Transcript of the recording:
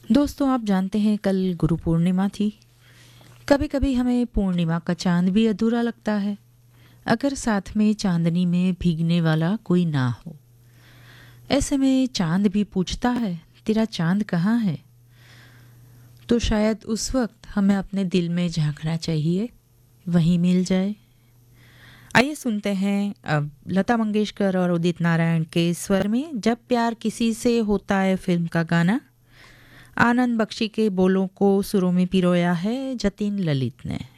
दोस्तों, आप जानते हैं कल गुरु पूर्णिमा थी। कभी कभी हमें पूर्णिमा का चांद भी अधूरा लगता है अगर साथ में चांदनी में भीगने वाला कोई ना हो। ऐसे में चांद भी पूछता है, तेरा चांद कहाँ है? तो शायद उस वक्त हमें अपने दिल में झांकना चाहिए, वहीं मिल जाए। आइए सुनते हैं अब लता मंगेशकर और उदित नारायण के स्वर में जब प्यार किसी से होता है फिल्म का गाना। आनंद बख्शी के बोलों को सुरों में पिरोया है जतिन ललित ने।